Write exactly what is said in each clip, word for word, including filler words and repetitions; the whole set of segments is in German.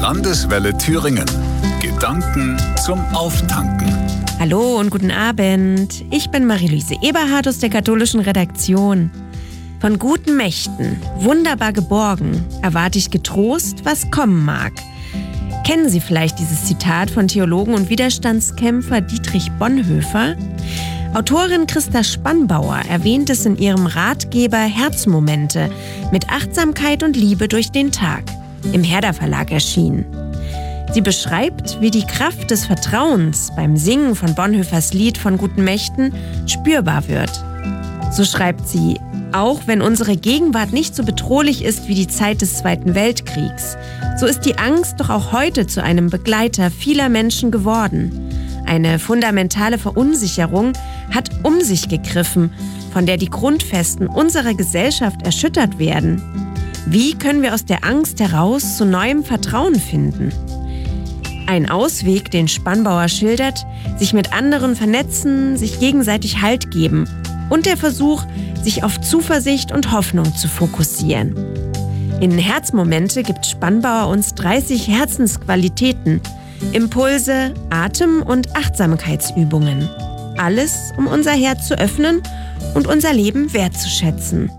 Landeswelle Thüringen. Gedanken zum Auftanken. Hallo und guten Abend. Ich bin Marie-Luise Eberhardt aus der katholischen Redaktion. Von guten Mächten, wunderbar geborgen, erwarte ich getrost, was kommen mag. Kennen Sie vielleicht dieses Zitat von Theologen und Widerstandskämpfer Dietrich Bonhoeffer? Autorin Christa Spannbauer erwähnt es in ihrem Ratgeber Herzmomente mit Achtsamkeit und Liebe durch den Tag, im Herder Verlag erschienen. Sie beschreibt, wie die Kraft des Vertrauens beim Singen von Bonhoeffers Lied von guten Mächten spürbar wird. So schreibt sie: Auch wenn unsere Gegenwart nicht so bedrohlich ist wie die Zeit des Zweiten Weltkriegs, so ist die Angst doch auch heute zu einem Begleiter vieler Menschen geworden. Eine fundamentale Verunsicherung hat um sich gegriffen, von der die Grundfesten unserer Gesellschaft erschüttert werden. Wie können wir aus der Angst heraus zu neuem Vertrauen finden? Ein Ausweg, den Spannbauer schildert, sich mit anderen vernetzen, sich gegenseitig Halt geben und der Versuch, sich auf Zuversicht und Hoffnung zu fokussieren. In Herzmomente gibt Spannbauer uns dreißig Herzensqualitäten, Impulse, Atem- und Achtsamkeitsübungen. Alles, um unser Herz zu öffnen und unser Leben wertzuschätzen.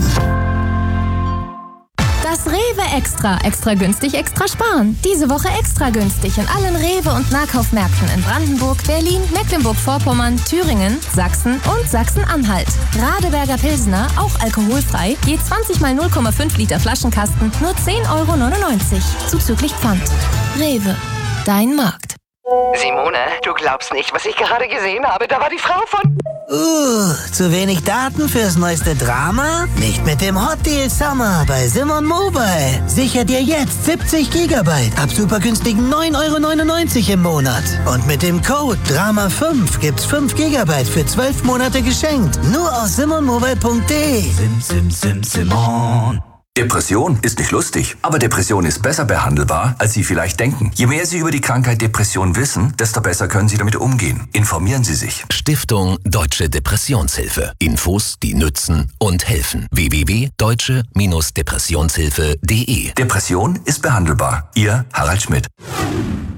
Das Rewe Extra. Extra günstig, extra sparen. Diese Woche extra günstig in allen Rewe- und Nahkaufmärkten in Brandenburg, Berlin, Mecklenburg-Vorpommern, Thüringen, Sachsen und Sachsen-Anhalt. Radeberger Pilsner, auch alkoholfrei, je zwanzig mal null Komma fünf Liter Flaschenkasten, nur zehn Euro neunundneunzig. Zuzüglich Pfand. Rewe. Dein Markt. Simone, du glaubst nicht, was ich gerade gesehen habe. Da war die Frau von... Uh, zu wenig Daten fürs neueste Drama? Nicht mit dem Hot Deal Summer bei Simon Mobile. Sicher dir jetzt siebzig Gigabyte ab super günstigen neun Euro neunundneunzig im Monat. Und mit dem Code Drama fünf gibt's fünf Gigabyte für zwölf Monate geschenkt. Nur auf simonmobile punkt de. Sim, sim, sim, Simon. Depression ist nicht lustig, aber Depression ist besser behandelbar, als Sie vielleicht denken. Je mehr Sie über die Krankheit Depression wissen, desto besser können Sie damit umgehen. Informieren Sie sich. Stiftung Deutsche Depressionshilfe. Infos, die nützen und helfen. w w w punkt deutsche Depressionshilfe punkt de. Depression ist behandelbar. Ihr Harald Schmidt.